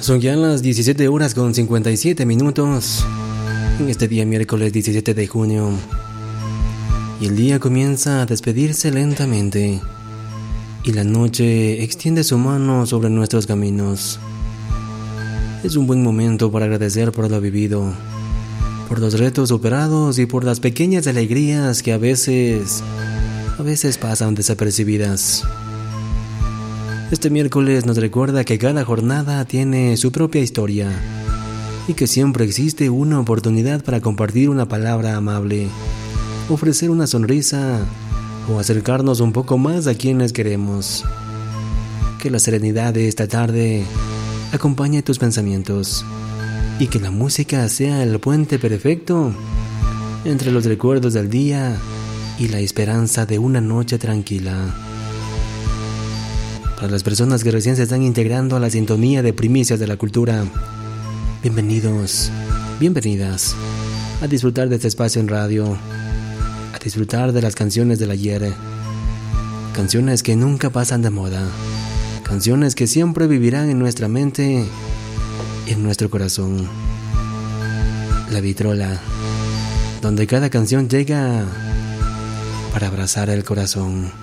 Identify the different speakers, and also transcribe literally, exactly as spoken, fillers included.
Speaker 1: Son ya las diecisiete horas con cincuenta y siete minutos en este día miércoles diecisiete de junio, y el día comienza a despedirse lentamente y la noche extiende su mano sobre nuestros caminos. Es un buen momento para agradecer por lo vivido, por los retos superados y por las pequeñas alegrías que a veces, a veces pasan desapercibidas. Este miércoles nos recuerda que cada jornada tiene su propia historia y que siempre existe una oportunidad para compartir una palabra amable, ofrecer una sonrisa o acercarnos un poco más a quienes queremos. Que la serenidad de esta tarde acompañe tus pensamientos y que la música sea el puente perfecto entre los recuerdos del día y la esperanza de una noche tranquila. Para las personas que recién se están integrando a la sintonía de Primicias de la Cultura, bienvenidos, bienvenidas a disfrutar de este espacio en radio, a disfrutar de las canciones del ayer, canciones que nunca pasan de moda, canciones que siempre vivirán en nuestra mente y en nuestro corazón. La vitrola, donde cada canción llega para abrazar el corazón.